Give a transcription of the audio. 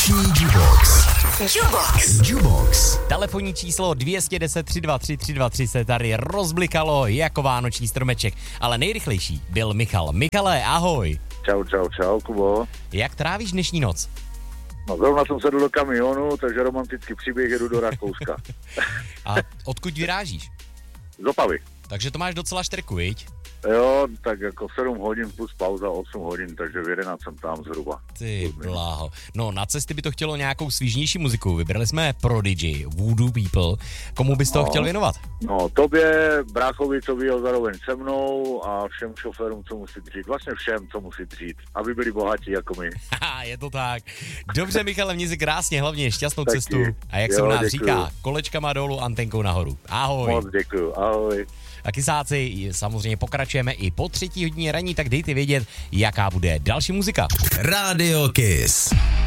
Vánoční Jubox. Telefonní číslo 210 323 323 se tady rozblikalo jako vánoční stromeček, ale nejrychlejší byl Michal. Michale, ahoj. Čau, Kubo. Jak trávíš dnešní noc? No zrovna jsem sedl do kamionu, takže romantický příběh, jedu do Rakouska. A odkud vyrážíš? Z Opavy. Takže to máš docela šterku, viď? Jo, tak jako 7 hodin plus pauza 8 hodin, takže v 11 jsem tam zhruba. Ty bláho. No na cesty by to chtělo nějakou svížnější muziku. Vybrali jsme Prodigy, Voodoo People. Komu bys toho chtěl věnovat? No tobě, bráchovi, co byl zároveň se mnou a všem šoférům, co musí dřít. Vlastně všem, co musí dřít, aby byli bohatí jako my. Haha, je to tak. Dobře, Michale, měj si krásně, hlavně šťastnou Taky. cestu. A jak se u nás říká, kolečkama dolů, antenkou nahoru. Ahoj. Moc děkuju, ahoj. A kysáci, samozřejmě pokračujeme i po 3. hodině raní, tak dejte vědět, jaká bude další muzika. Radio Kiss.